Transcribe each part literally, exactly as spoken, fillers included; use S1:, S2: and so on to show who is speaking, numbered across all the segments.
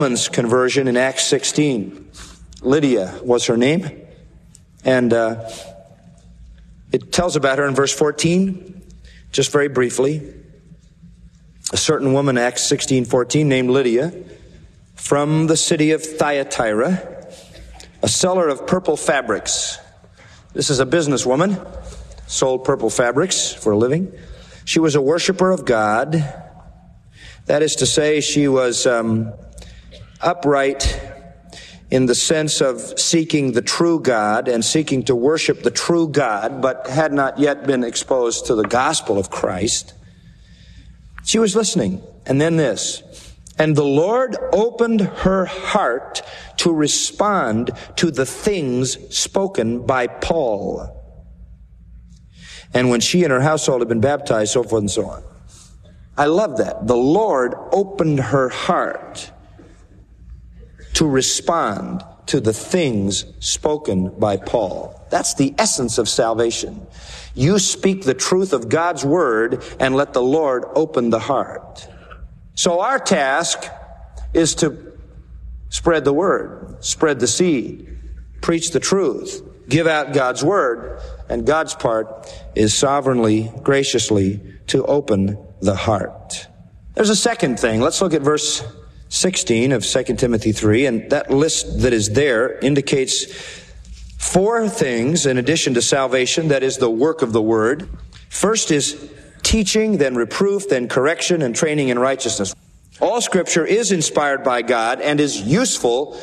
S1: woman's conversion in Acts sixteen. Lydia was her name. And uh, it tells about her in verse fourteen, just very briefly. A certain woman, Acts sixteen fourteen, named Lydia, from the city of Thyatira, a seller of purple fabrics. This is a businesswoman, sold purple fabrics for a living. She was a worshiper of God. That is to say, she was um, upright in the sense of seeking the true God and seeking to worship the true God, but had not yet been exposed to the gospel of Christ. She was listening. And then this, and the Lord opened her heart to respond to the things spoken by Paul. And when she and her household had been baptized, so forth and so on. I love that. The Lord opened her heart to respond to the things spoken by Paul. That's the essence of salvation. You speak the truth of God's word and let the Lord open the heart. So our task is to spread the word, spread the seed, preach the truth, give out God's word, and God's part is sovereignly, graciously to open the heart. There's a second thing. Let's look at verse sixteen of Second Timothy three, and that list that is there indicates four things in addition to salvation, that is the work of the word. First is teaching, then reproof, then correction, and training in righteousness. All scripture is inspired by God and is useful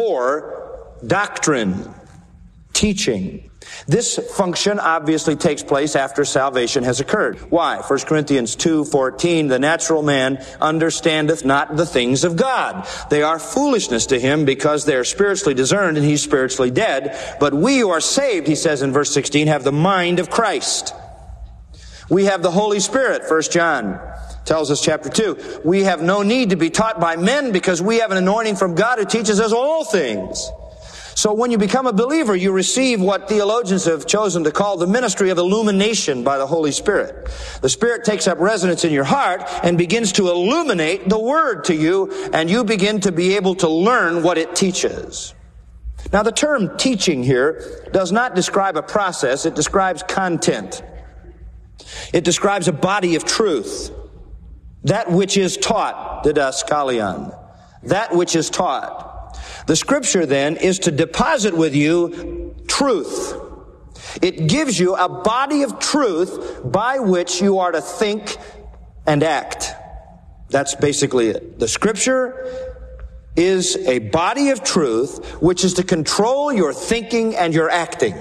S1: for doctrine, teaching. This function obviously takes place after salvation has occurred. Why? First Corinthians two fourteen, the natural man understandeth not the things of God. They are foolishness to him because they are spiritually discerned and he's spiritually dead. But we who are saved, he says in verse sixteen, have the mind of Christ. We have the Holy Spirit, First John tells us chapter two. We have no need to be taught by men because we have an anointing from God who teaches us all things. So when you become a believer, you receive what theologians have chosen to call the ministry of illumination by the Holy Spirit. The Spirit takes up residence in your heart and begins to illuminate the Word to you, and you begin to be able to learn what it teaches. Now, the term teaching here does not describe a process, it describes content. It describes a body of truth. That which is taught, didaskalion. That which is taught. The scripture then is to deposit with you truth. It gives you a body of truth by which you are to think and act. That's basically it. The scripture is a body of truth which is to control your thinking and your acting.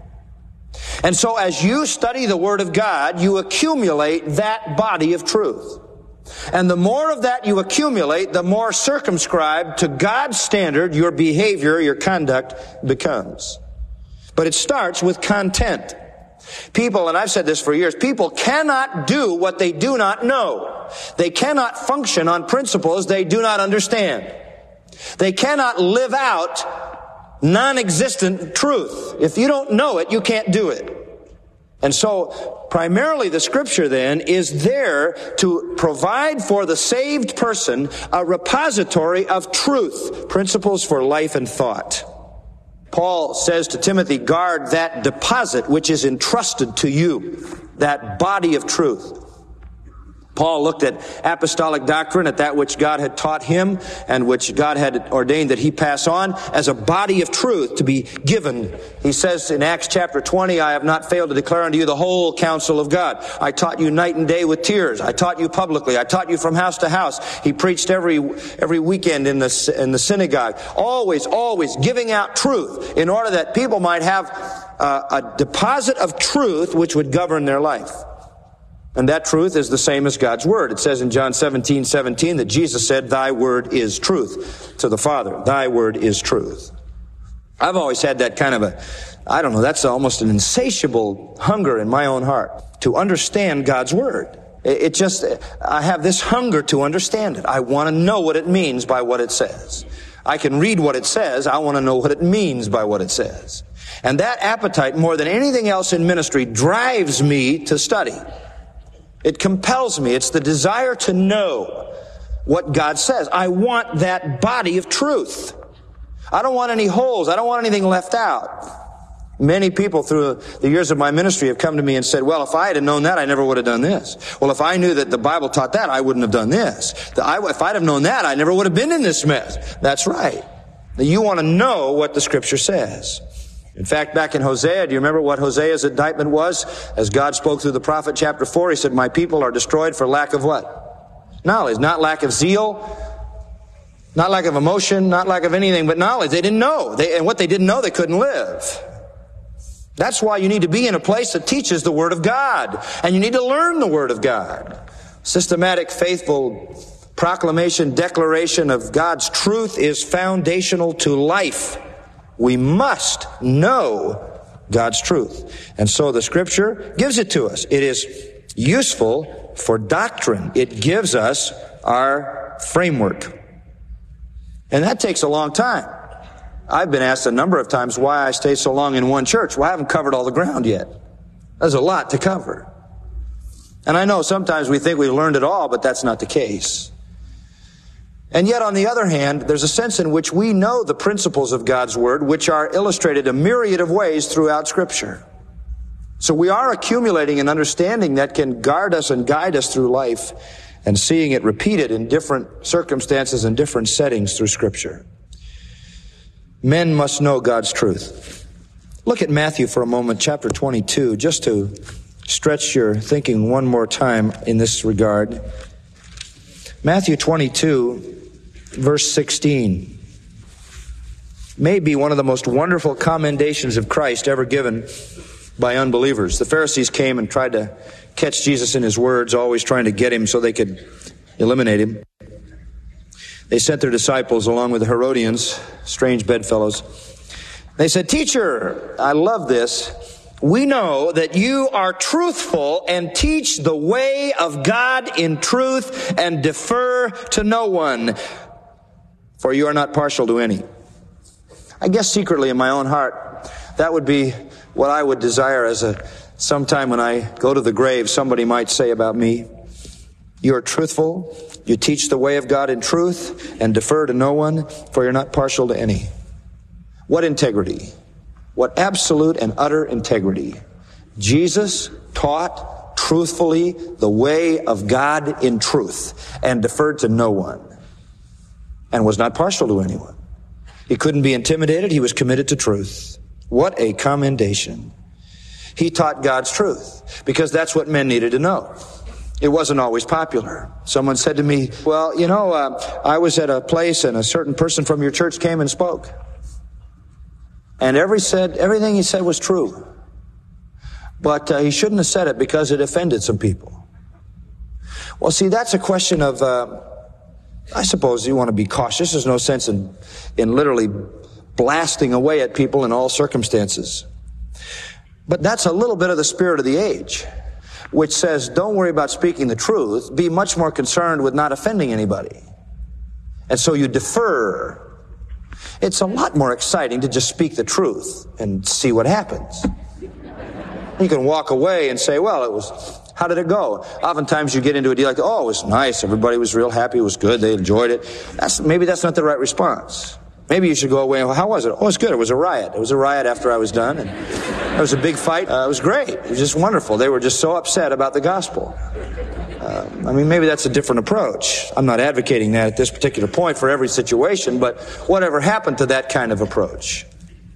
S1: And so as you study the Word of God, you accumulate that body of truth. And the more of that you accumulate, the more circumscribed to God's standard your behavior, your conduct becomes. But it starts with content. People, and I've said this for years, people cannot do what they do not know. They cannot function on principles they do not understand. They cannot live out non-existent truth. If you don't know it, you can't do it. And so, primarily the scripture then is there to provide for the saved person a repository of truth, principles for life and thought. Paul says to Timothy, guard that deposit which is entrusted to you, that body of truth. Paul looked at apostolic doctrine, at that which God had taught him and which God had ordained that he pass on as a body of truth to be given. He says in Acts chapter twenty, I have not failed to declare unto you the whole counsel of God. I taught you night and day with tears. I taught you publicly. I taught you from house to house. He preached every every weekend in the, in the synagogue. Always, always giving out truth in order that people might have a, a deposit of truth which would govern their life. And that truth is the same as God's word. It says in John seventeen seventeen that Jesus said, thy word is truth to the Father. Thy word is truth. I've always had that kind of a, I don't know, that's almost an insatiable hunger in my own heart to understand God's word. It just, I have this hunger to understand it. I want to know what it means by what it says. I can read what it says. I want to know what it means by what it says. And that appetite, more than anything else in ministry, drives me to study. It compels me. It's the desire to know. what God says. I want that body of truth. I don't want any holes. I don't want anything left out. Many people through the years of my ministry have come to me and said, well, if I had known that, I never would have done this. Well, if I knew that the Bible taught that, I wouldn't have done this. The, I, if I'd have known that, I never would have been in this mess. That's right. You want to know what the Scripture says. In fact, back in Hosea, do you remember what Hosea's indictment was? As God spoke through the prophet, chapter four, he said, my people are destroyed for lack of what? Knowledge. Not lack of zeal, not lack of emotion, not lack of anything but knowledge. They didn't know. They, and what they didn't know, they couldn't live. That's why you need to be in a place that teaches the Word of God. And you need to learn the Word of God. Systematic, faithful proclamation, declaration of God's truth is foundational to life. We must know God's truth. And so the Scripture gives it to us. It is useful for doctrine. It gives us our framework. And that takes a long time. I've been asked a number of times why I stay so long in one church. Well, I haven't covered all the ground yet. There's a lot to cover. And I know sometimes we think we've learned it all, but that's not the case. And yet, on the other hand, there's a sense in which we know the principles of God's Word, which are illustrated a myriad of ways throughout Scripture. So we are accumulating an understanding that can guard us and guide us through life, and seeing it repeated in different circumstances and different settings through Scripture. Men must know God's truth. Look at Matthew for a moment, chapter twenty-two, just to stretch your thinking one more time in this regard. Matthew twenty-two, verse sixteen, may be one of the most wonderful commendations of Christ ever given by unbelievers. The Pharisees came and tried to catch Jesus in his words, always trying to get him so they could eliminate him. They sent their disciples along with the Herodians, strange bedfellows. They said, "Teacher," I love this, "we know that you are truthful and teach the way of God in truth and defer to no one, for you are not partial to any." I guess secretly in my own heart, that would be what I would desire as a sometime when I go to the grave, somebody might say about me, "You are truthful, you teach the way of God in truth, and defer to no one, for you're not partial to any." What integrity. What absolute and utter integrity. Jesus taught truthfully the way of God in truth, and deferred to no one, and was not partial to anyone. He couldn't be intimidated. He was committed to truth. What a commendation. He taught God's truth, because that's what men needed to know. It wasn't always popular. Someone said to me, "Well, you know, uh, I was at a place and a certain person from your church came and spoke. And every said everything he said was true. But uh, he shouldn't have said it because it offended some people." Well, see, that's a question of, uh, I suppose you want to be cautious. There's no sense in, in literally blasting away at people in all circumstances. But that's a little bit of the spirit of the age, which says, don't worry about speaking the truth. Be much more concerned with not offending anybody. And so you defer. It's a lot more exciting to just speak the truth and see what happens. You can walk away and say, well, it was, how did it go? Oftentimes you get into a deal like, oh, it was nice. Everybody was real happy. It was good. They enjoyed it. That's, maybe that's not the right response. Maybe you should go away and, well, how was it? Oh, it was good. It was a riot. It was a riot after I was done. And it was a big fight. Uh, it was great. It was just wonderful. They were just so upset about the gospel. Uh, I mean, maybe that's a different approach. I'm not advocating that at this particular point for every situation, but whatever happened to that kind of approach?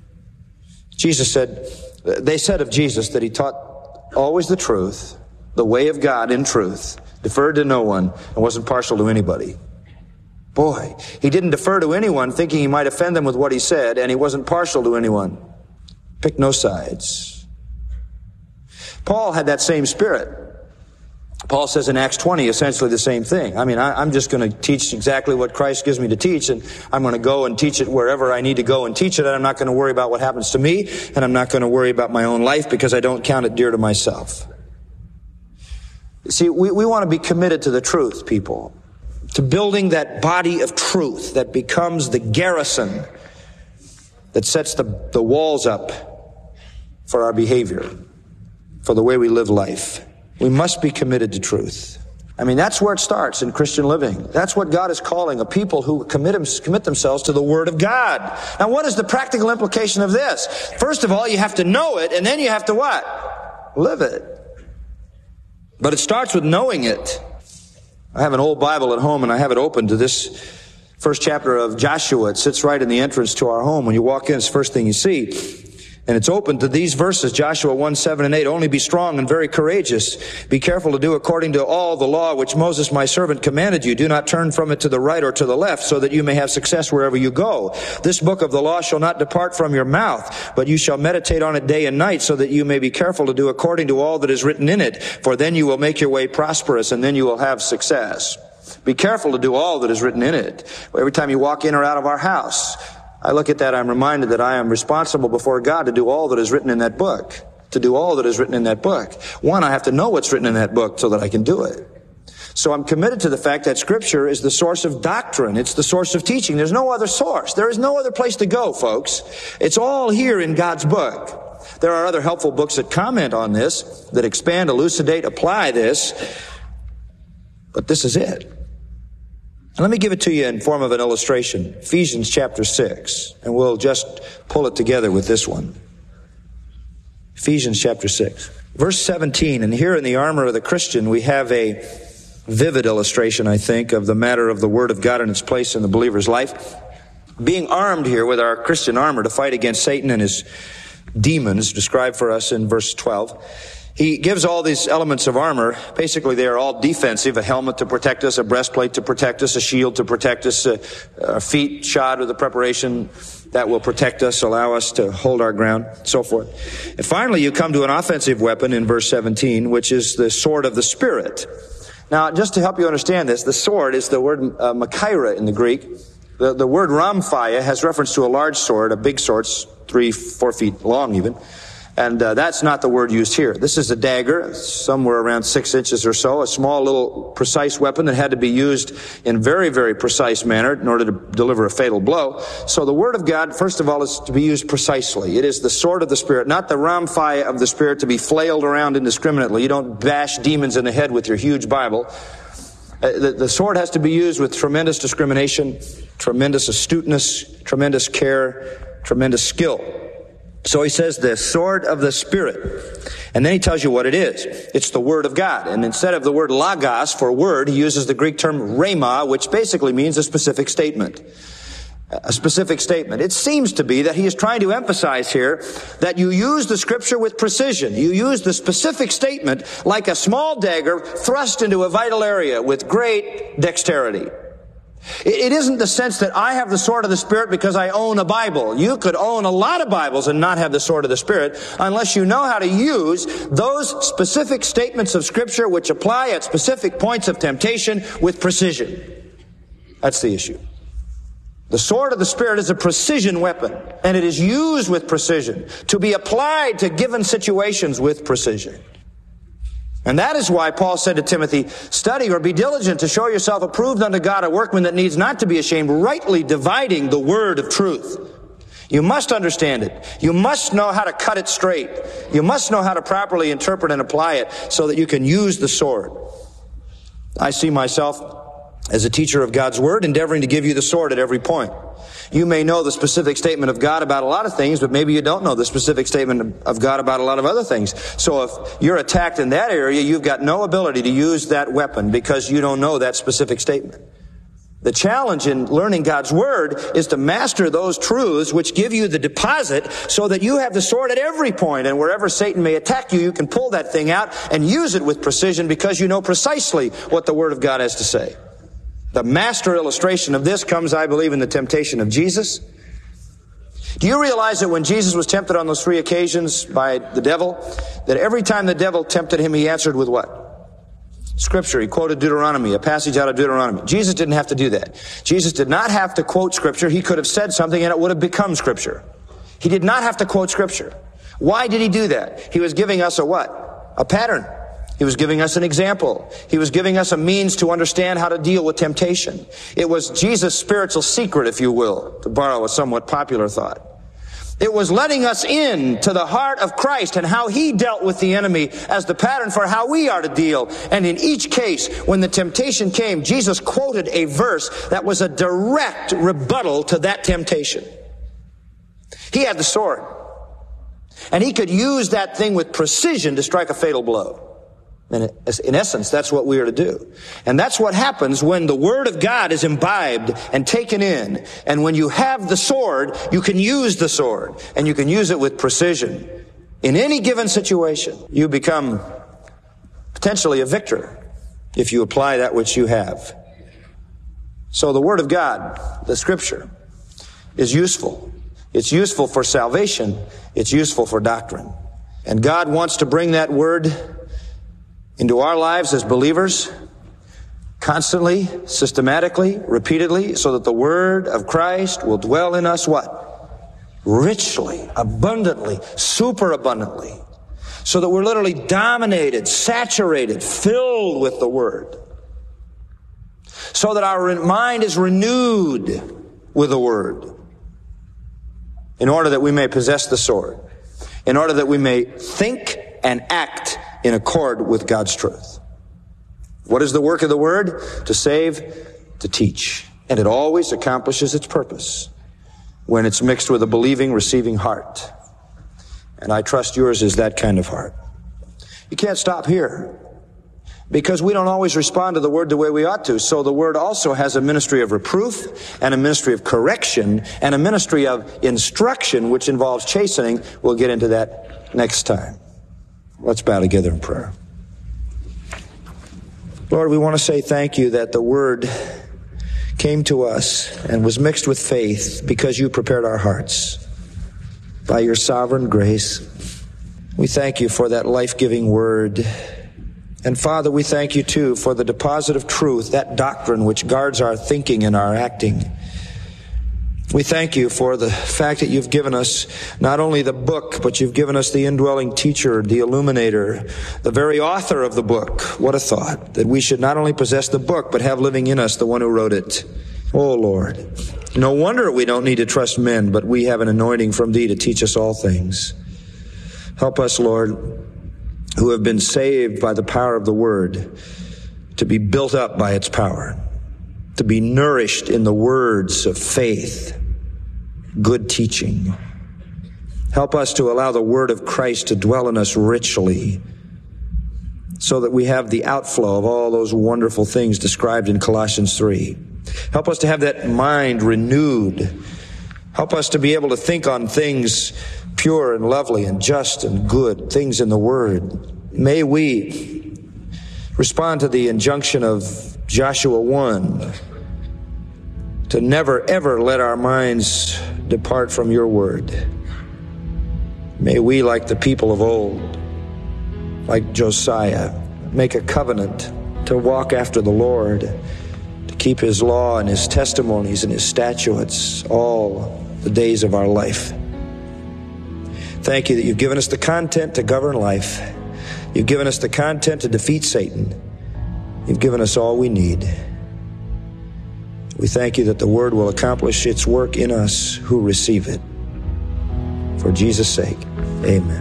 S1: Jesus said, they said of Jesus that he taught always the truth, the way of God in truth, deferred to no one, and wasn't partial to anybody. Boy, he didn't defer to anyone thinking he might offend them with what he said, and he wasn't partial to anyone. Pick no sides. Paul had that same spirit. Paul says in Acts twenty essentially the same thing. I mean, I, I'm just going to teach exactly what Christ gives me to teach, and I'm going to go and teach it wherever I need to go and teach it, and I'm not going to worry about what happens to me, and I'm not going to worry about my own life because I don't count it dear to myself. See, we, we want to be committed to the truth, people, to building that body of truth that becomes the garrison that sets the, the walls up for our behavior, for the way we live life. We must be committed to truth. I mean, that's where it starts in Christian living. That's what God is calling, a people who commit, commit themselves to the Word of God. Now, what is the practical implication of this? First of all, you have to know it, and then you have to what? Live it. But it starts with knowing it. I have an old Bible at home, and I have it open to this first chapter of Joshua. It sits right in the entrance to our home. When you walk in, it's the first thing you see. And it's open to these verses, Joshua one, seven, and eight. Only be strong and very courageous. Be careful to do according to all the law which Moses my servant commanded you. Do not turn from it to the right or to the left, so that you may have success wherever you go. This book of the law shall not depart from your mouth, but you shall meditate on it day and night, so that you may be careful to do according to all that is written in it. For then you will make your way prosperous, and then you will have success. Be careful to do all that is written in it. Every time you walk in or out of our house, I look at that, I'm reminded that I am responsible before God to do all that is written in that book. To do all that is written in that book. One, I have to know what's written in that book so that I can do it. So I'm committed to the fact that Scripture is the source of doctrine. It's the source of teaching. There's no other source. There is no other place to go, folks. It's all here in God's book. There are other helpful books that comment on this, that expand, elucidate, apply this. But this is it. Let me give it to you in form of an illustration. Ephesians chapter six. And we'll just pull it together with this one. Ephesians chapter six. Verse seventeen. And here in the armor of the Christian, we have a vivid illustration, I think, of the matter of the Word of God and its place in the believer's life. Being armed here with our Christian armor to fight against Satan and his demons, described for us in verse twelve. He gives all these elements of armor. Basically, they are all defensive. A helmet to protect us, a breastplate to protect us, a shield to protect us, uh, our feet shod with the preparation that will protect us, allow us to hold our ground, so forth. And finally, you come to an offensive weapon in verse seventeen, which is the sword of the Spirit. Now, just to help you understand this, the sword is the word uh, machaira in the Greek. The, the word ramphia has reference to a large sword, a big sword, three, four feet long even. And uh, that's not the word used here. This is a dagger, somewhere around six inches or so, a small little precise weapon that had to be used in very, very precise manner in order to deliver a fatal blow. So the Word of God, first of all, is to be used precisely. It is the sword of the Spirit, not the ramphia of the Spirit to be flailed around indiscriminately. You don't bash demons in the head with your huge Bible. Uh, the, the sword has to be used with tremendous discrimination, tremendous astuteness, tremendous care, tremendous skill. So he says the sword of the Spirit. And then he tells you what it is. It's the Word of God. And instead of the word logos for word, he uses the Greek term rhema, which basically means a specific statement. A specific statement. It seems to be that he is trying to emphasize here that you use the Scripture with precision. You use the specific statement like a small dagger thrust into a vital area with great dexterity. It isn't the sense that I have the sword of the Spirit because I own a Bible. You could own a lot of Bibles and not have the sword of the Spirit unless you know how to use those specific statements of Scripture which apply at specific points of temptation with precision. That's the issue. The sword of the Spirit is a precision weapon, and it is used with precision to be applied to given situations with precision. And that is why Paul said to Timothy, study or be diligent to show yourself approved unto God, a workman that needs not to be ashamed, rightly dividing the word of truth. You must understand it. You must know how to cut it straight. You must know how to properly interpret and apply it so that you can use the sword. I see myself as a teacher of God's Word, endeavoring to give you the sword at every point. You may know the specific statement of God about a lot of things, but maybe you don't know the specific statement of God about a lot of other things. So if you're attacked in that area, you've got no ability to use that weapon because you don't know that specific statement. The challenge in learning God's Word is to master those truths which give you the deposit so that you have the sword at every point, and wherever Satan may attack you, you can pull that thing out and use it with precision because you know precisely what the Word of God has to say. The master illustration of this comes, I believe, in the temptation of Jesus. Do you realize that when Jesus was tempted on those three occasions by the devil, that every time the devil tempted him, he answered with what? Scripture. He quoted Deuteronomy, a passage out of Deuteronomy. Jesus didn't have to do that. Jesus did not have to quote Scripture. He could have said something and it would have become Scripture. He did not have to quote Scripture. Why did he do that? He was giving us a what? A pattern. He was giving us an example. He was giving us a means to understand how to deal with temptation. It was Jesus' spiritual secret, if you will, to borrow a somewhat popular thought. It was letting us in to the heart of Christ and how he dealt with the enemy as the pattern for how we are to deal. And in each case, when the temptation came, Jesus quoted a verse that was a direct rebuttal to that temptation. He had the sword, and he could use that thing with precision to strike a fatal blow. And in essence, that's what we are to do. And that's what happens when the Word of God is imbibed and taken in. And when you have the sword, you can use the sword. And you can use it with precision. In any given situation, you become potentially a victor if you apply that which you have. So the Word of God, the Scripture, is useful. It's useful for salvation. It's useful for doctrine. And God wants to bring that Word into our lives as believers, constantly, systematically, repeatedly, so that the Word of Christ will dwell in us what? Richly, abundantly, superabundantly. So that we're literally dominated, saturated, filled with the Word. So that our mind is renewed with the Word. In order that we may possess the sword. In order that we may think and act in accord with God's truth. What is the work of the Word? To save, to teach. And it always accomplishes its purpose when it's mixed with a believing, receiving heart. And I trust yours is that kind of heart. You can't stop here, because we don't always respond to the Word the way we ought to. So the Word also has a ministry of reproof, and a ministry of correction, and a ministry of instruction, which involves chastening. We'll get into that next time. Let's bow together in prayer. Lord, we want to say thank you that the Word came to us and was mixed with faith because you prepared our hearts by your sovereign grace. We thank you for that life-giving Word. And Father, we thank you too for the deposit of truth, that doctrine which guards our thinking and our acting. We thank you for the fact that you've given us not only the book, but you've given us the indwelling teacher, the illuminator, the very author of the book. What a thought, that we should not only possess the book, but have living in us the one who wrote it. Oh, Lord, no wonder we don't need to trust men, but we have an anointing from thee to teach us all things. Help us, Lord, who have been saved by the power of the Word, to be built up by its power, to be nourished in the words of faith, good teaching. Help us to allow the Word of Christ to dwell in us richly, so that we have the outflow of all those wonderful things described in Colossians three. Help us to have that mind renewed. Help us to be able to think on things pure and lovely and just and good, things in the Word. May we respond to the injunction of Joshua one, to never ever let our minds depart from your Word. May we, like the people of old, like Josiah, make a covenant to walk after the Lord, to keep his law and his testimonies and his statutes all the days of our life. Thank you that you've given us the content to govern life. You've given us the content to defeat Satan. You've given us all we need. We thank you that the Word will accomplish its work in us who receive it. For Jesus' sake, amen.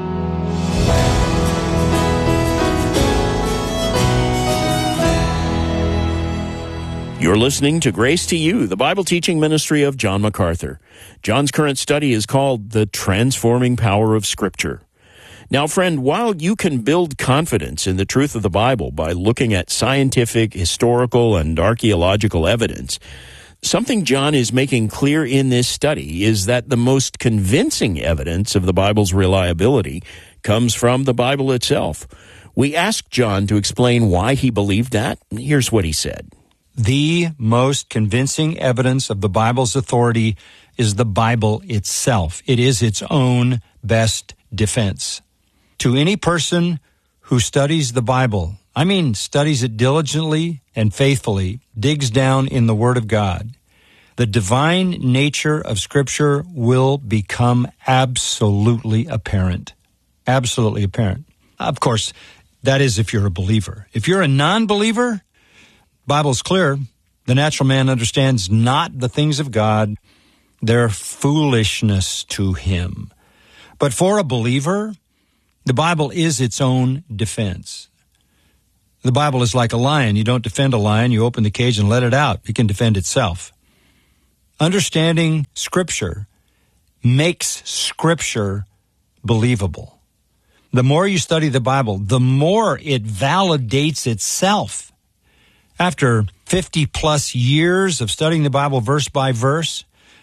S2: You're listening to Grace to You, the Bible teaching ministry of John MacArthur. John's current study is called The Transforming Power of Scripture. Now, friend, while you can build confidence in the truth of the Bible by looking at scientific, historical, and archaeological evidence, something John is making clear in this study is that the most convincing evidence of the Bible's reliability comes from the Bible itself. We asked John to explain why he believed that. Here's what he said.
S3: The most convincing evidence of the Bible's authority is the Bible itself. It is its own best defense. To any person who studies the Bible, I mean studies it diligently and faithfully, digs down in the Word of God, the divine nature of Scripture will become absolutely apparent. Absolutely apparent. Of course, that is if you're a believer. If you're a non-believer, Bible's clear. The natural man understands not the things of God. They're foolishness to him. But for a believer, the Bible is its own defense. The Bible is like a lion. You don't defend a lion. You open the cage and let it out. It can defend itself. Understanding Scripture makes Scripture believable. The more you study the Bible, the more it validates itself. After fifty plus years of studying the Bible verse by verse,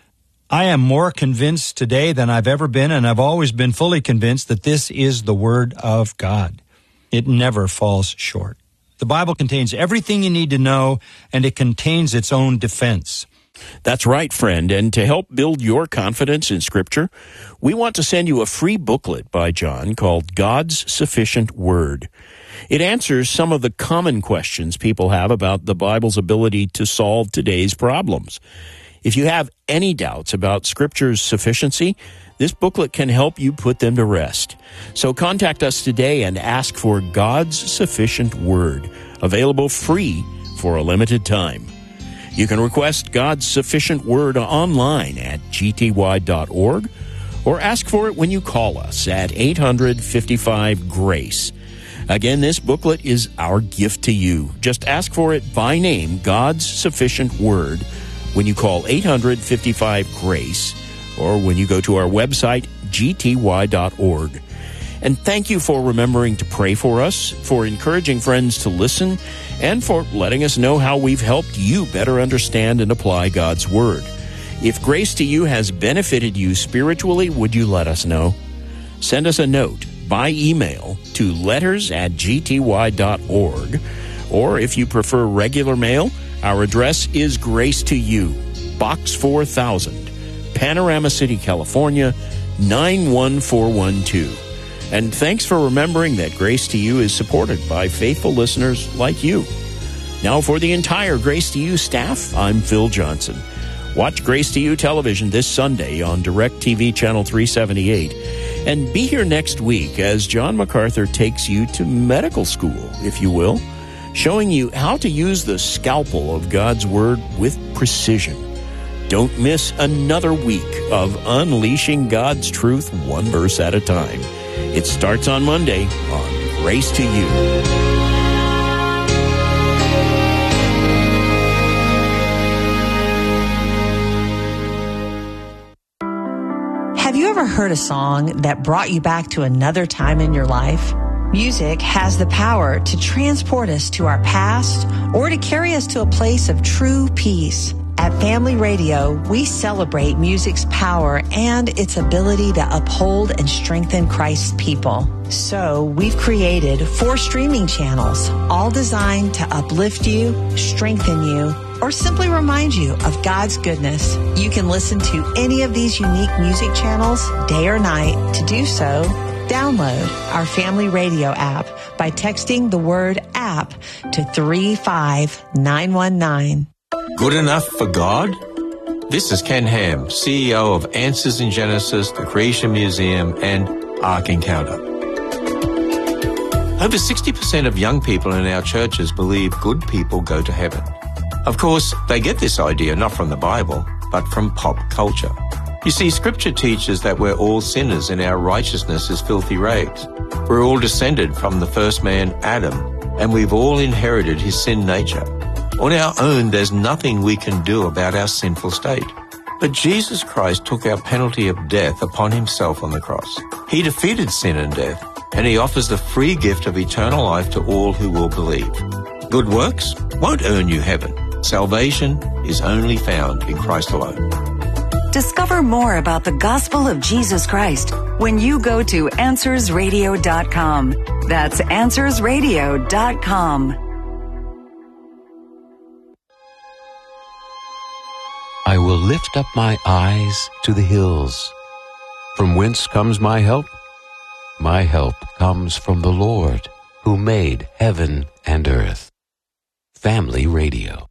S3: I am more convinced today than I've ever been, and I've always been fully convinced that this is the Word of God. It never falls short. The Bible contains everything you need to know, and it contains its own defense.
S2: That's right, friend. And to help build your confidence in Scripture, we want to send you a free booklet by John called God's Sufficient Word. It answers some of the common questions people have about the Bible's ability to solve today's problems. If you have any doubts about Scripture's sufficiency, this booklet can help you put them to rest. So contact us today and ask for God's Sufficient Word, available free for a limited time. You can request God's Sufficient Word online at g t y dot org or ask for it when you call us at eight hundred fifty-five GRACE. Again, this booklet is our gift to you. Just ask for it by name, God's Sufficient Word, when you call eight hundred fifty-five GRACE or when you go to our website, g t y dot org. And thank you for remembering to pray for us, for encouraging friends to listen, and for letting us know how we've helped you better understand and apply God's Word. If Grace to You has benefited you spiritually, would you let us know? Send us a note by email to letters at g t y dot org, or if you prefer regular mail, our address is Grace to You, Box four thousand, Panorama City, California, nine one four one two. And thanks for remembering that Grace to You is supported by faithful listeners like you. Now for the entire Grace to You staff, I'm Phil Johnson. Watch Grace to You television this Sunday on DirecTV Channel three seventy-eight. And be here next week as John MacArthur takes you to medical school, if you will, showing you how to use the scalpel of God's Word with precision. Don't miss another week of unleashing God's truth one verse at a time. It starts on Monday on Grace to You.
S4: Have you ever heard a song that brought you back to another time in your life? Music has the power to transport us to our past or to carry us to a place of true peace. At Family Radio, we celebrate music's power and its ability to uphold and strengthen Christ's people. So we've created four streaming channels, all designed to uplift you, strengthen you, or simply remind you of God's goodness. You can listen to any of these unique music channels day or night. To do so, download our Family Radio app by texting the word app to three five nine one nine.
S5: Good enough for God? This is Ken Ham, C E O of Answers in Genesis, the Creation Museum, and Ark Encounter. Over sixty percent of young people in our churches believe good people go to heaven. Of course, they get this idea not from the Bible, but from pop culture. You see, Scripture teaches that we're all sinners and our righteousness is filthy rags. We're all descended from the first man, Adam, and we've all inherited his sin nature. On our own, there's nothing we can do about our sinful state. But Jesus Christ took our penalty of death upon himself on the cross. He defeated sin and death, and he offers the free gift of eternal life to all who will believe. Good works won't earn you heaven. Salvation is only found in Christ alone.
S6: Discover more about the gospel of Jesus Christ when you go to answers radio dot com. That's answers radio dot com.
S7: I will lift up my eyes to the hills. From whence comes my help? My help comes from the Lord, who made heaven and earth. Family Radio.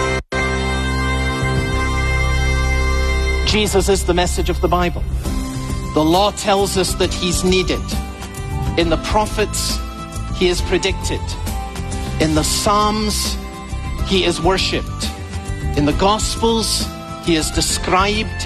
S8: Jesus is the message of the Bible. The law tells us that he's needed. In the prophets, he is predicted. In the Psalms, he is worshipped. In the Gospels, he is described.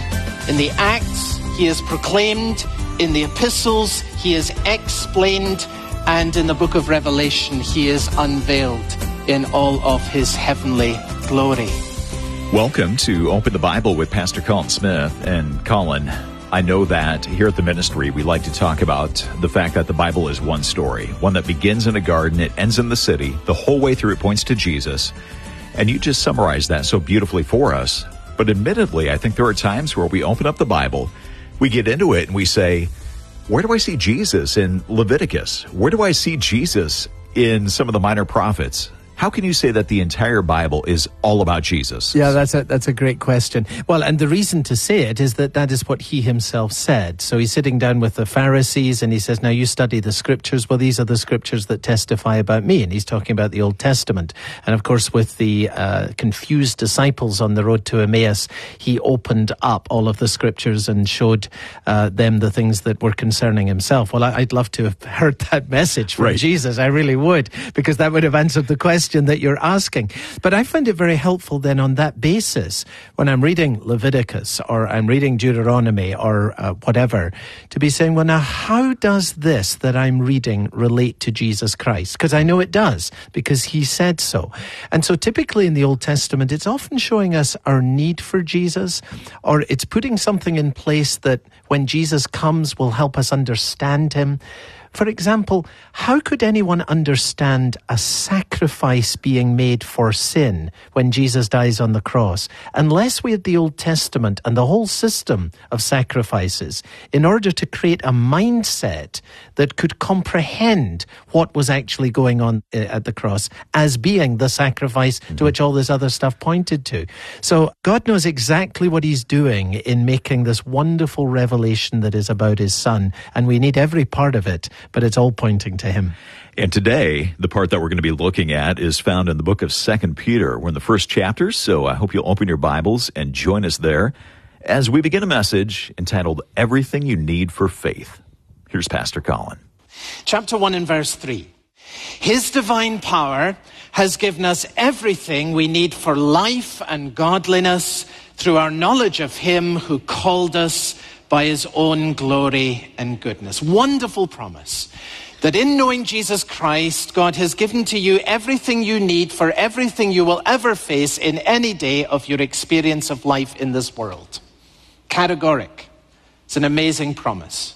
S8: In the Acts, he is proclaimed. In the epistles, he is explained. And in the book of Revelation, he is unveiled in all of his heavenly glory.
S9: Welcome to Open the Bible with Pastor Colin Smith. And Colin, I know that here at the ministry, we like to talk about the fact that the Bible is one story, one that begins in a garden, it ends in the city, the whole way through it points to Jesus. And you just summarized that so beautifully for us. But admittedly, I think there are times where we open up the Bible, we get into it, and we say, where do I see Jesus in Leviticus? Where do I see Jesus in some of the minor prophets? How can you say that the entire Bible is all about Jesus?
S8: Yeah, that's a, that's a great question. Well, and the reason to say it is that that is what he himself said. So he's sitting down with the Pharisees and he says, now you study the scriptures. Well, these are the scriptures that testify about me. And he's talking about the Old Testament. And of course, with the uh, confused disciples on the road to Emmaus, he opened up all of the scriptures and showed uh, them the things that were concerning himself. Well, I'd love to have heard that message from
S9: right.
S8: Jesus. I really would, because that would have answered the question that you're asking. But I find it very helpful then on that basis, when I'm reading Leviticus or I'm reading Deuteronomy or uh, whatever, to be saying, well, now, how does this that I'm reading relate to Jesus Christ? Because I know it does, because he said so. And so typically in the Old Testament, it's often showing us our need for Jesus, or it's putting something in place that when Jesus comes will help us understand him. For example, how could anyone understand a sacrifice being made for sin when Jesus dies on the cross unless we had the Old Testament and the whole system of sacrifices in order to create a mindset that could comprehend what was actually going on at the cross as being the sacrifice to which all this other stuff pointed to? So God knows exactly what he's doing in making this wonderful revelation that is about his Son, and we need every part of it, but it's all pointing to him.
S9: And today, the part that we're going to be looking at is found in the book of Second Peter. We're in the first chapter, so I hope you'll open your Bibles and join us there as we begin a message entitled, Everything You Need for Faith. Here's Pastor Colin.
S8: Chapter one and verse three. His divine power has given us everything we need for life and godliness through our knowledge of him who called us by his own glory and goodness. Wonderful promise that in knowing Jesus Christ, God has given to you everything you need for everything you will ever face in any day of your experience of life in this world. Categoric. It's an amazing promise.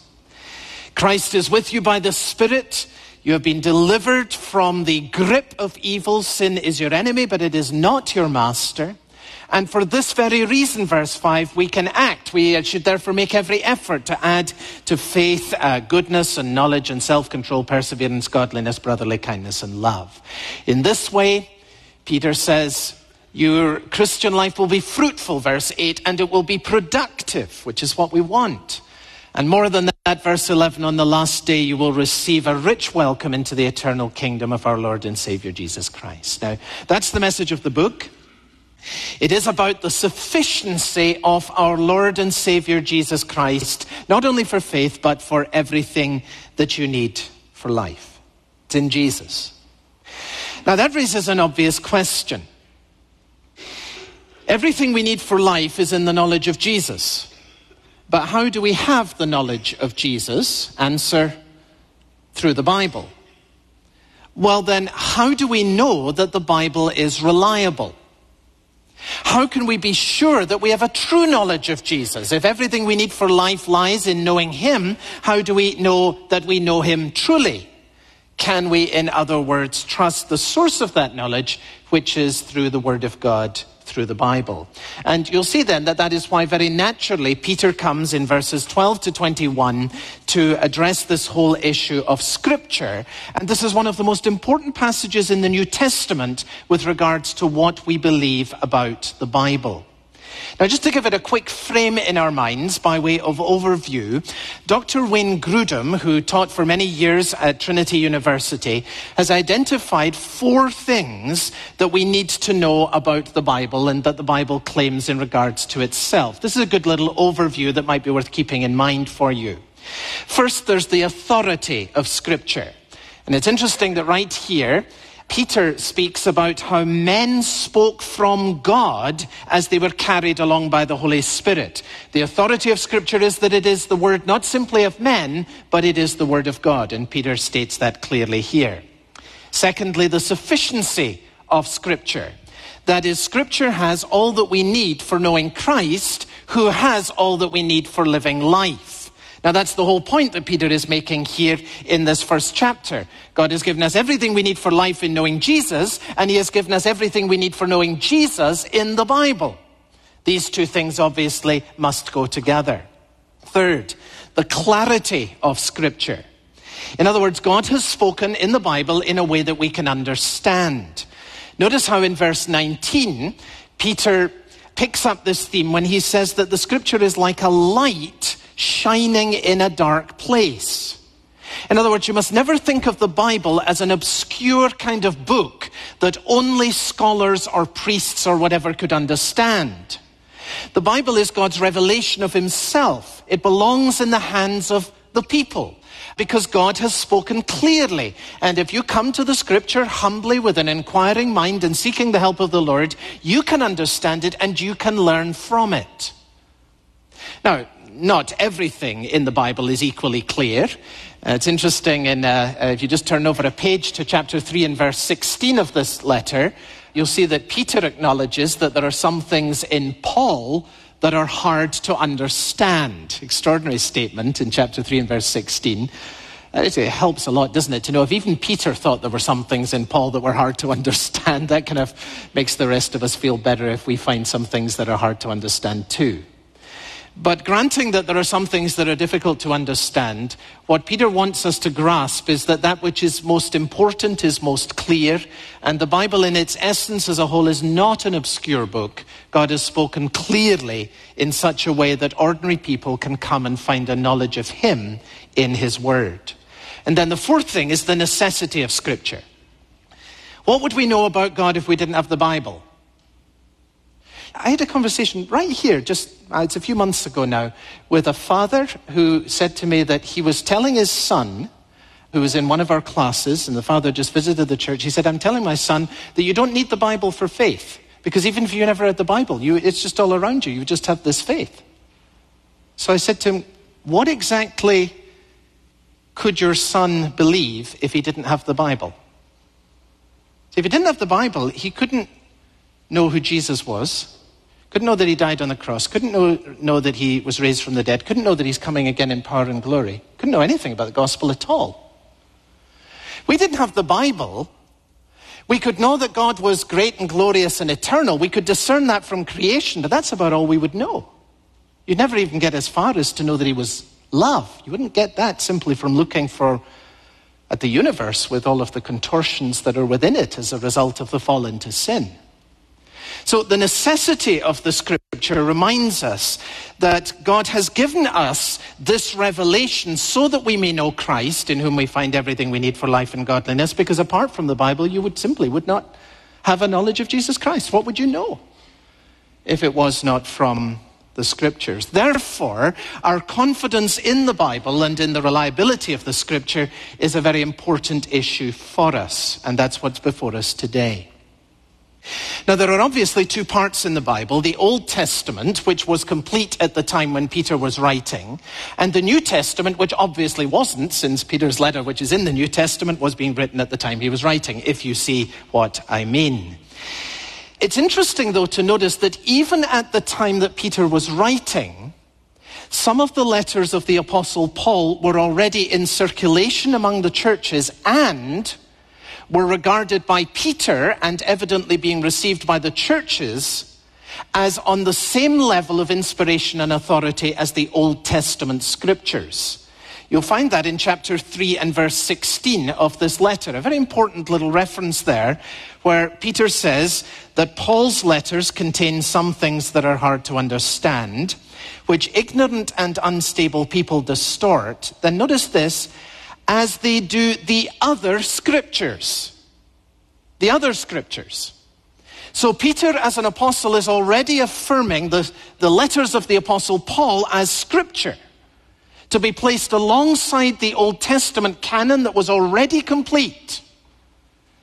S8: Christ is with you by the Spirit. You have been delivered from the grip of evil. Sin is your enemy, but it is not your master. And for this very reason, verse five, we can act. We should therefore make every effort to add to faith, uh, goodness and knowledge and self-control, perseverance, godliness, brotherly kindness and love. In this way, Peter says, your Christian life will be fruitful, verse eight, and it will be productive, which is what we want. And more than that, verse eleven, on the last day you will receive a rich welcome into the eternal kingdom of our Lord and Savior Jesus Christ. Now, that's the message of the book. It is about the sufficiency of our Lord and Savior Jesus Christ, not only for faith, but for everything that you need for life. It's in Jesus. Now that raises an obvious question. Everything we need for life is in the knowledge of Jesus. But how do we have the knowledge of Jesus? Answer, through the Bible. Well then, how do we know that the Bible is reliable? How can we be sure that we have a true knowledge of Jesus? If everything we need for life lies in knowing him, how do we know that we know him truly? Can we, in other words, trust the source of that knowledge, which is through the Word of God, through the Bible? And you'll see then that that is why very naturally Peter comes in verses twelve to twenty-one to address this whole issue of Scripture. And this is one of the most important passages in the New Testament with regards to what we believe about the Bible. Now, just to give it a quick frame in our minds by way of overview, Doctor Wayne Grudem, who taught for many years at Trinity University, has identified four things that we need to know about the Bible and that the Bible claims in regards to itself. This is a good little overview that might be worth keeping in mind for you. First, there's the authority of Scripture. And it's interesting that right here, Peter speaks about how men spoke from God as they were carried along by the Holy Spirit. The authority of Scripture is that it is the word not simply of men, but it is the word of God. And Peter states that clearly here. Secondly, the sufficiency of Scripture. That is, Scripture has all that we need for knowing Christ, who has all that we need for living life. Now, that's the whole point that Peter is making here in this first chapter. God has given us everything we need for life in knowing Jesus, and he has given us everything we need for knowing Jesus in the Bible. These two things obviously must go together. Third, the clarity of Scripture. In other words, God has spoken in the Bible in a way that we can understand. Notice how in verse nineteen, Peter picks up this theme when he says that the Scripture is like a light shining in a dark place. In other words, you must never think of the Bible as an obscure kind of book that only scholars or priests or whatever could understand. The Bible is God's revelation of himself. It belongs in the hands of the people because God has spoken clearly. And if you come to the Scripture humbly with an inquiring mind and seeking the help of the Lord, you can understand it and you can learn from it. Now, not everything in the Bible is equally clear. Uh, it's interesting, in, uh, uh, if you just turn over a page to chapter three and verse sixteen of this letter, you'll see that Peter acknowledges that there are some things in Paul that are hard to understand. Extraordinary statement in chapter three and verse sixteen. Uh, it helps a lot, doesn't it, to know if even Peter thought there were some things in Paul that were hard to understand. That kind of makes the rest of us feel better if we find some things that are hard to understand too. But granting that there are some things that are difficult to understand, what Peter wants us to grasp is that that which is most important is most clear, and the Bible in its essence as a whole is not an obscure book. God has spoken clearly in such a way that ordinary people can come and find a knowledge of him in his word. And then the fourth thing is the necessity of Scripture. What would we know about God if we didn't have the Bible? I had a conversation right here, just uh, it's a few months ago now, with a father who said to me that he was telling his son, who was in one of our classes, and the father just visited the church. He said, I'm telling my son that you don't need the Bible for faith, because even if you never read the Bible, you, it's just all around you. You just have this faith. So I said to him, what exactly could your son believe if he didn't have the Bible? So if he didn't have the Bible, he couldn't know who Jesus was. Couldn't know that he died on the cross. Couldn't know, know that he was raised from the dead. Couldn't know that he's coming again in power and glory. Couldn't know anything about the gospel at all. We didn't have the Bible. We could know that God was great and glorious and eternal. We could discern that from creation, but that's about all we would know. You'd never even get as far as to know that he was love. You wouldn't get that simply from looking for at the universe with all of the contortions that are within it as a result of the fall into sin. So the necessity of the Scripture reminds us that God has given us this revelation so that we may know Christ, in whom we find everything we need for life and godliness, because apart from the Bible, you would simply would not have a knowledge of Jesus Christ. What would you know if it was not from the Scriptures? Therefore, our confidence in the Bible and in the reliability of the Scripture is a very important issue for us, and that's what's before us today. Now, there are obviously two parts in the Bible, the Old Testament, which was complete at the time when Peter was writing, and the New Testament, which obviously wasn't, since Peter's letter, which is in the New Testament, was being written at the time he was writing, if you see what I mean. It's interesting, though, to notice that even at the time that Peter was writing, some of the letters of the Apostle Paul were already in circulation among the churches and were regarded by Peter, and evidently being received by the churches, as on the same level of inspiration and authority as the Old Testament Scriptures. You'll find that in chapter three and verse sixteen of this letter. A very important little reference there, where Peter says that Paul's letters contain some things that are hard to understand, which ignorant and unstable people distort. Then notice this, as they do the other Scriptures. The other Scriptures. So Peter, as an apostle, is already affirming the, the letters of the Apostle Paul as Scripture, to be placed alongside the Old Testament canon that was already complete.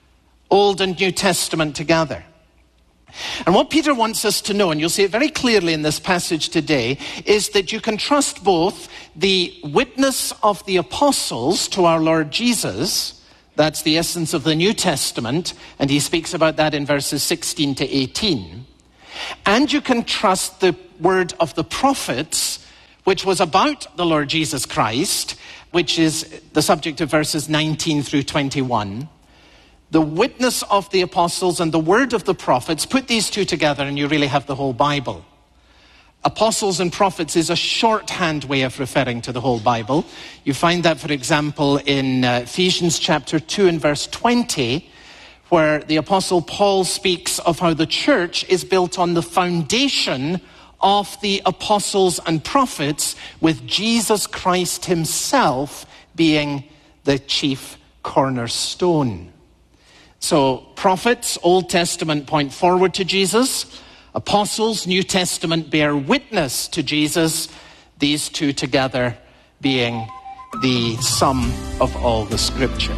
S8: Old and New Testament together. And what Peter wants us to know, and you'll see it very clearly in this passage today, is that you can trust both the witness of the apostles to our Lord Jesus. That's the essence of the New Testament, and he speaks about that in verses sixteen to eighteen. And you can trust the word of the prophets, which was about the Lord Jesus Christ, which is the subject of verses nineteen through twenty-one. The witness of the apostles and the word of the prophets, put these two together and you really have the whole Bible. Apostles and prophets is a shorthand way of referring to the whole Bible. You find that, for example, in uh, Ephesians chapter two and verse twenty, where the apostle Paul speaks of how the church is built on the foundation of the apostles and prophets, with Jesus Christ himself being the chief cornerstone. So prophets, Old Testament, point forward to Jesus. Apostles, New Testament, bear witness to Jesus. These two together being the sum of all the Scripture.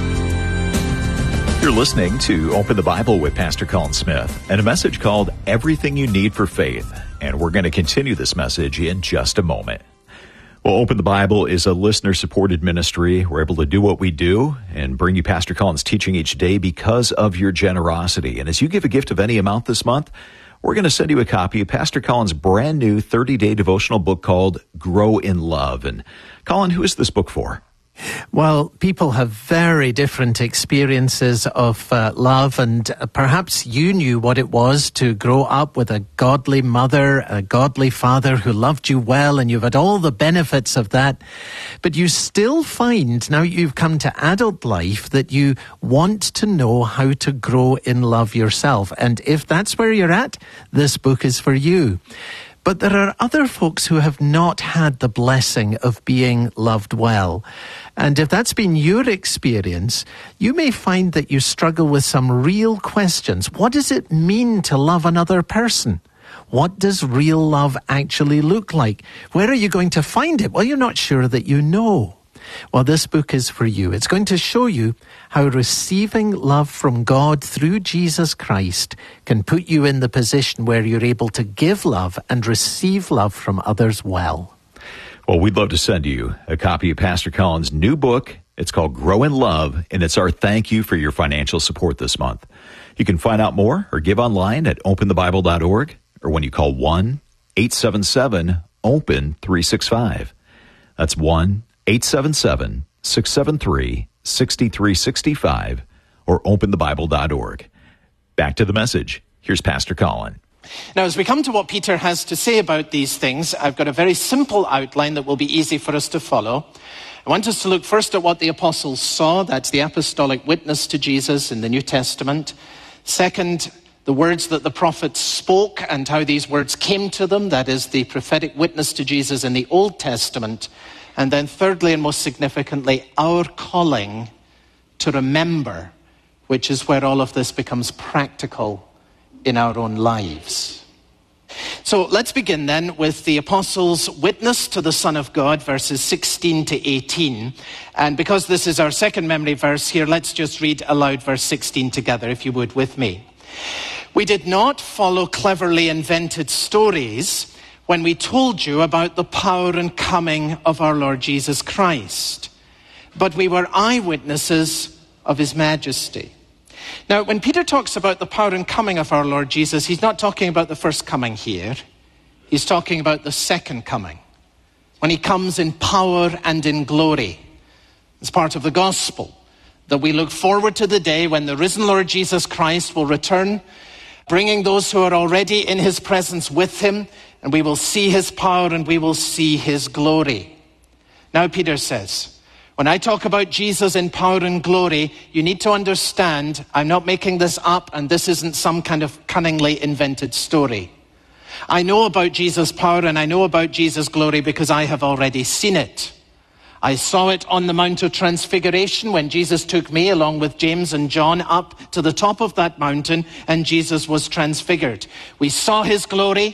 S9: You're listening to Open the Bible with Pastor Colin Smith and a message called Everything You Need for Faith. And we're going to continue this message in just a moment. Well, Open the Bible is a listener-supported ministry. We're able to do what we do and bring you Pastor Colin's teaching each day because of your generosity. And as you give a gift of any amount this month, we're going to send you a copy of Pastor Colin's brand new thirty-day devotional book called Grow in Love. And Colin, who is this book for?
S8: Well, people have very different experiences of uh, love, and uh, perhaps you knew what it was to grow up with a godly mother, a godly father who loved you well, and you've had all the benefits of that. But you still find, now you've come to adult life, that you want to know how to grow in love yourself. And if that's where you're at, this book is for you. But there are other folks who have not had the blessing of being loved well. And if that's been your experience, you may find that you struggle with some real questions. What does it mean to love another person? What does real love actually look like? Where are you going to find it? Well, you're not sure that you know. Well, this book is for you. It's going to show you how receiving love from God through Jesus Christ can put you in the position where you're able to give love and receive love from others well.
S9: Well, we'd love to send you a copy of Pastor Colin's new book. It's called Grow in Love, and it's our thank you for your financial support this month. You can find out more or give online at open the bible dot org or when you call one eight seven seven open three six five. That's one eight seven seven six seven three six three six five or open the bible dot org. Back to the message. Here's Pastor Colin.
S8: Now, as we come to what Peter has to say about these things, I've got a very simple outline that will be easy for us to follow. I want us to look first at what the apostles saw. That's the apostolic witness to Jesus in the New Testament. Second, the words that the prophets spoke and how these words came to them. That is the prophetic witness to Jesus in the Old Testament. And then thirdly, and most significantly, our calling to remember, which is where all of this becomes practical in our own lives. So let's begin then with the apostles' witness to the Son of God, verses sixteen to eighteen. And because this is our second memory verse here, let's just read aloud verse sixteen together, if you would, with me. We did not follow cleverly invented stories when we told you about the power and coming of our Lord Jesus Christ, but we were eyewitnesses of his majesty. Now, when Peter talks about the power and coming of our Lord Jesus, he's not talking about the first coming here. He's talking about the second coming, when he comes in power and in glory. It's part of the gospel that we look forward to the day when the risen Lord Jesus Christ will return, bringing those who are already in his presence with him, and we will see his power and we will see his glory. Now, Peter says, when I talk about Jesus in power and glory, you need to understand I'm not making this up, and this isn't some kind of cunningly invented story. I know about Jesus' power and I know about Jesus' glory because I have already seen it. I saw it on the Mount of Transfiguration when Jesus took me along with James and John up to the top of that mountain and Jesus was transfigured. We saw his glory. We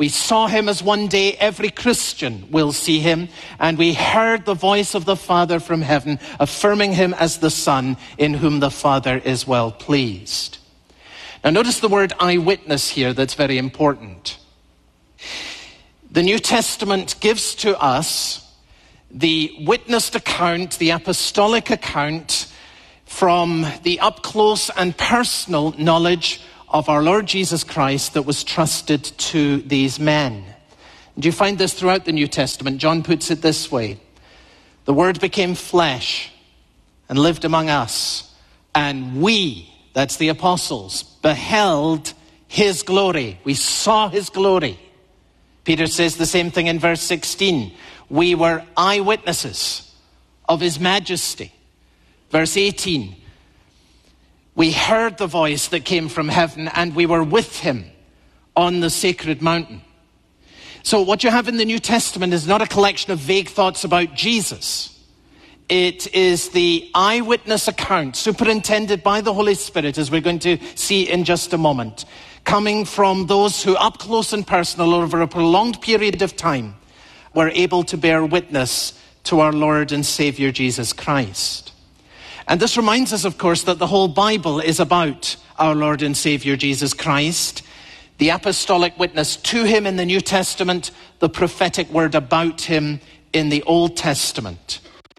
S8: We saw him as one day every Christian will see him, and we heard the voice of the Father from heaven, affirming him as the Son in whom the Father is well pleased. Now notice the word eyewitness here, that's very important. The New Testament gives to us the witnessed account, the apostolic account, from the up-close and personal knowledge of our Lord Jesus Christ that was trusted to these men. And you find this throughout the New Testament. John puts it this way: the Word became flesh and lived among us, and we, that's the apostles, beheld his glory. We saw his glory. Peter says the same thing in verse sixteen. We were eyewitnesses of his majesty. Verse eighteen. We heard the voice that came from heaven, and we were with him on the sacred mountain. So what you have in the New Testament is not a collection of vague thoughts about Jesus. It is the eyewitness account, superintended by the Holy Spirit, as we're going to see in just a moment, coming from those who, up close and personal, over a prolonged period of time, were able to bear witness to our Lord and Savior Jesus Christ. And this reminds us, of course, that the whole Bible is about our Lord and Savior Jesus Christ, the apostolic witness to him in the New Testament, the prophetic word about him in the Old Testament.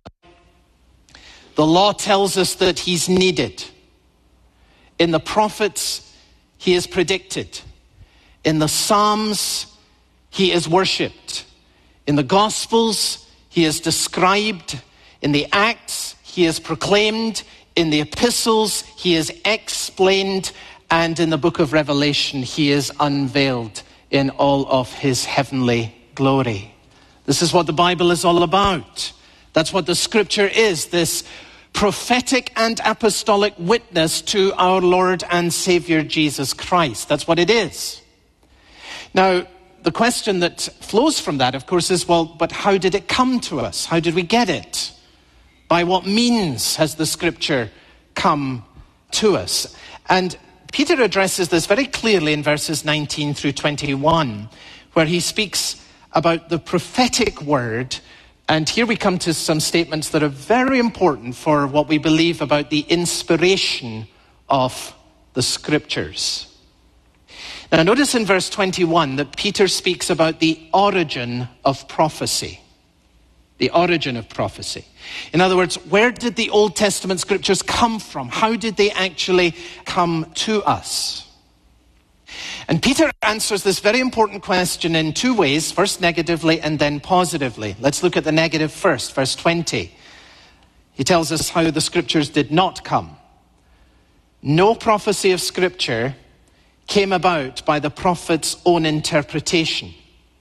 S8: The law tells us that he's needed. In the prophets, he is predicted. In the Psalms, he is worshipped. In the Gospels, he is described. In the Acts, he is proclaimed. In the epistles, he is explained. And in the book of Revelation, he is unveiled in all of his heavenly glory. This is what the Bible is all about. That's what the scripture is, this prophetic and apostolic witness to our Lord and Savior Jesus Christ. That's what it is. Now, the question that flows from that, of course, is, well, but how did it come to us? How did we get it? By what means has the scripture come to us? And Peter addresses this very clearly in verses nineteen through twenty-one, where he speaks about the prophetic word. And here we come to some statements that are very important for what we believe about the inspiration of the scriptures. Now notice in verse twenty-one that Peter speaks about the origin of prophecy. The origin of prophecy. In other words, where did the Old Testament scriptures come from? How did they actually come to us? And Peter answers this very important question in two ways, first negatively and then positively. Let's look at the negative first, verse twenty. He tells us how the scriptures did not come. No prophecy of scripture came about by the prophet's own interpretation.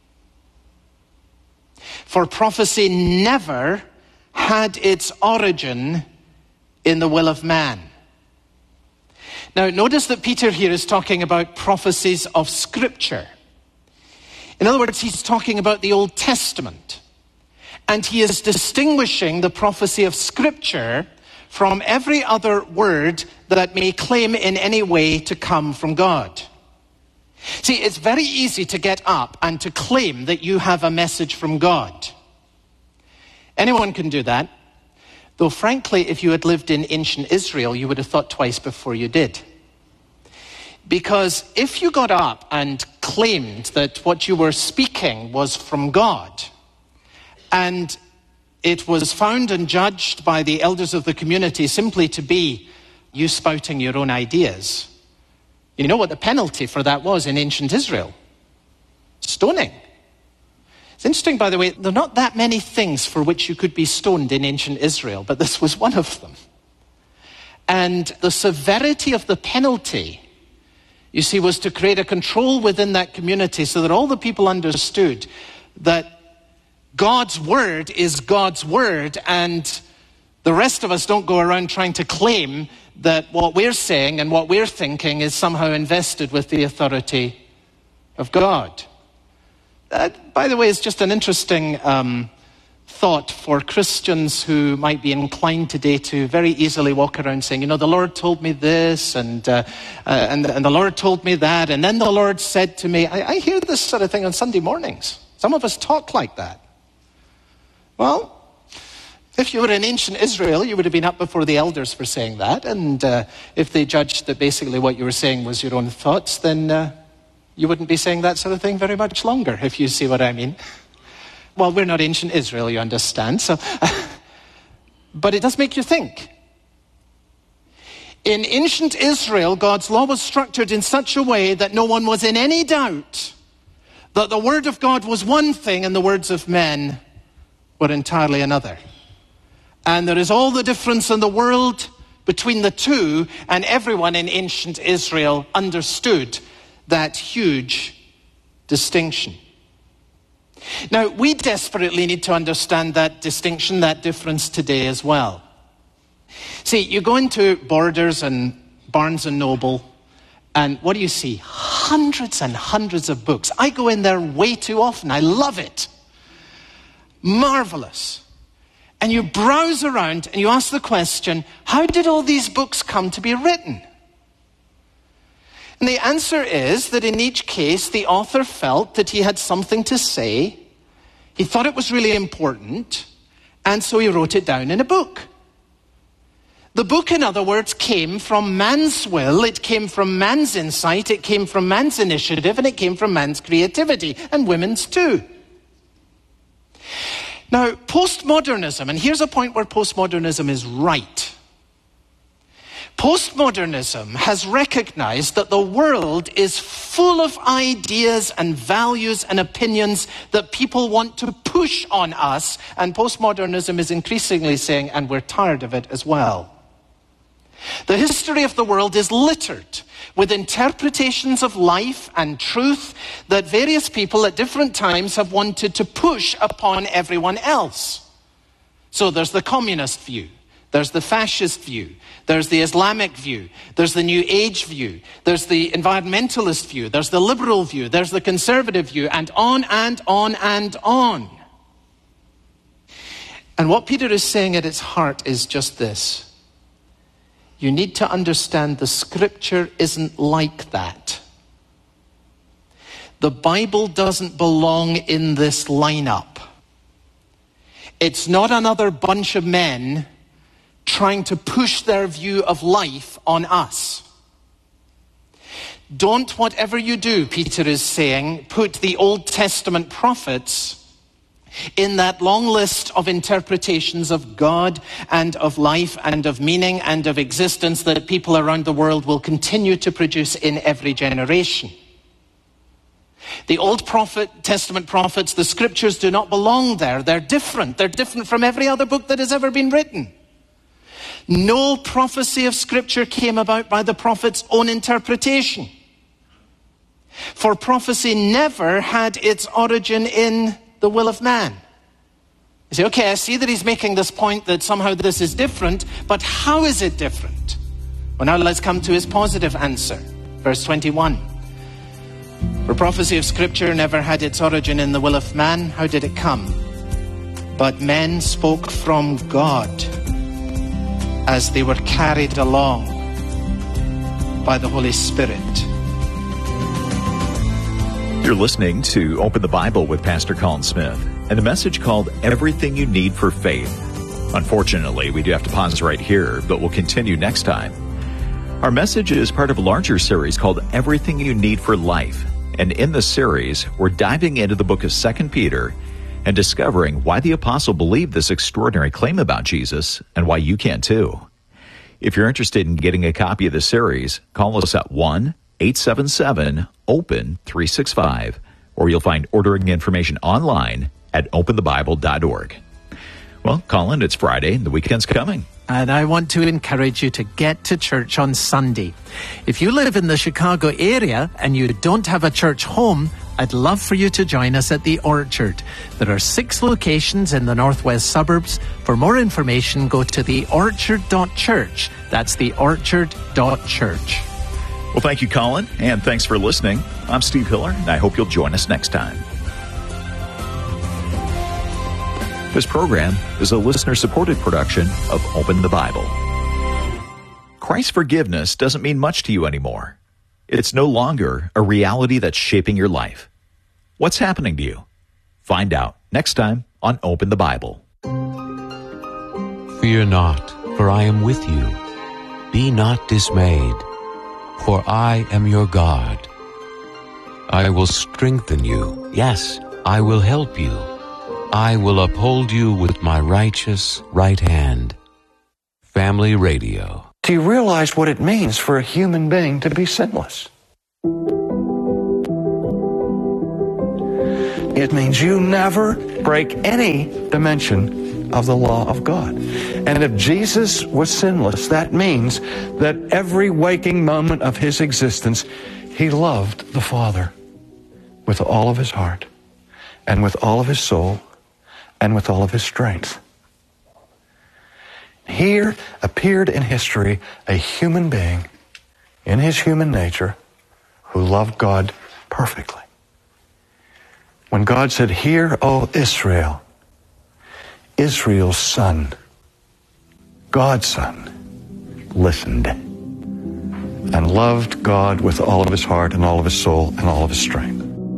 S8: For prophecy never had its origin in the will of man. Now, notice that Peter here is talking about prophecies of Scripture. In other words, he's talking about the Old Testament. And he is distinguishing the prophecy of Scripture from every other word that may claim in any way to come from God. See, it's very easy to get up and to claim that you have a message from God. Anyone can do that. Though frankly, if you had lived in ancient Israel, you would have thought twice before you did. Because if you got up and claimed that what you were speaking was from God, and it was found and judged by the elders of the community simply to be you spouting your own ideas, you know what the penalty for that was in ancient Israel? Stoning. It's interesting, by the way, there are not that many things for which you could be stoned in ancient Israel, but this was one of them. And the severity of the penalty, you see, was to create a control within that community so that all the people understood that God's word is God's word, and the rest of us don't go around trying to claim that what we're saying and what we're thinking is somehow invested with the authority of God. That, by the way, is just an interesting um, thought for Christians who might be inclined today to very easily walk around saying, you know, the Lord told me this, and uh, uh, and, and the Lord told me that, and then the Lord said to me. I, I hear this sort of thing on Sunday mornings. Some of us talk like that. Well, if you were in ancient Israel, you would have been up before the elders for saying that, and uh, if they judged that basically what you were saying was your own thoughts, then uh, you wouldn't be saying that sort of thing very much longer, if you see what I mean. Well, we're not ancient Israel, you understand. So, uh, but it does make you think. In ancient Israel, God's law was structured in such a way that no one was in any doubt that the word of God was one thing and the words of men were entirely another. And there is all the difference in the world between the two, and everyone in ancient Israel understood that huge distinction. Now, we desperately need to understand that distinction, that difference today as well. See, you go into Borders and Barnes and Noble, and what do you see? Hundreds and hundreds of books. I go in there way too often. I love it. Marvelous. And you browse around and you ask the question, how did all these books come to be written? And the answer is that in each case, the author felt that he had something to say. He thought it was really important, and so he wrote it down in a book. The book, in other words, came from man's will, it came from man's insight, it came from man's initiative, and it came from man's creativity, and women's too. Now, postmodernism, and here's a point where postmodernism is right. Postmodernism has recognized that the world is full of ideas and values and opinions that people want to push on us, and postmodernism is increasingly saying, and we're tired of it as well. The history of the world is littered with interpretations of life and truth that various people at different times have wanted to push upon everyone else. So there's the communist view. There's the fascist view, there's the Islamic view, there's the New Age view, there's the environmentalist view, there's the liberal view, there's the conservative view, and on and on and on. And what Peter is saying at its heart is just this. You need to understand the scripture isn't like that. The Bible doesn't belong in this lineup. It's not another bunch of men trying to push their view of life on us. Don't, whatever you do, Peter is saying, put the Old Testament prophets in that long list of interpretations of God and of life and of meaning and of existence that people around the world will continue to produce in every generation. The Old prophet, Testament prophets, the scriptures do not belong there. They're different. They're different from every other book that has ever been written. No prophecy of Scripture came about by the prophet's own interpretation. For prophecy never had its origin in the will of man. You say, okay, I see that he's making this point that somehow this is different, but how is it different? Well, now let's come to his positive answer. Verse twenty-one. For prophecy of Scripture never had its origin in the will of man. How did it come? But men spoke from God as they were carried along by the Holy Spirit.
S9: You're listening to Open the Bible with Pastor Colin Smith and a message called Everything You Need for Faith. Unfortunately, we do have to pause right here, but we'll continue next time. Our message is part of a larger series called Everything You Need for Life. And in this series, we're diving into the book of Second Peter and discovering why the apostle believed this extraordinary claim about Jesus and why you can too. If you're interested in getting a copy of the series, call us at one eight seven seven open three six five, or you'll find ordering information online at open the bible dot org. Well, Colin, it's Friday and the weekend's coming.
S8: And I want to encourage you to get to church on Sunday. If you live in the Chicago area and you don't have a church home, I'd love for you to join us at the Orchard. There are six locations in the northwest suburbs. For more information, go to the orchard dot church. That's the orchard dot church.
S9: Well, thank you, Colin, and thanks for listening. I'm Steve Hiller, and I hope you'll join us next time. This program is a listener-supported production of Open the Bible. Christ's forgiveness doesn't mean much to you anymore. It's no longer a reality that's shaping your life. What's happening to you? Find out next time on Open the Bible.
S7: Fear not, for I am with you. Be not dismayed, for I am your God. I will strengthen you. Yes, I will help you. I will uphold you with my righteous right hand. Family Radio.
S10: Do you realize what it means for a human being to be sinless? It means you never break any dimension of the law of God. And if Jesus was sinless, that means that every waking moment of his existence, he loved the Father with all of his heart, and with all of his soul, and with all of his strength. Here appeared in history a human being in his human nature who loved God perfectly. When God said, "Hear, O Israel," Israel's son, God's son, listened and loved God with all of his heart and all of his soul and all of his strength.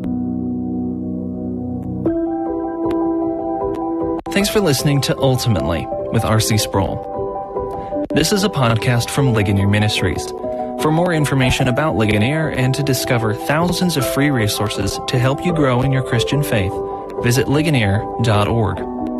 S11: Thanks for listening to Ultimately with R C Sproul. This is a podcast from Ligonier Ministries. For more information about Ligonier and to discover thousands of free resources to help you grow in your Christian faith, visit ligonier dot org.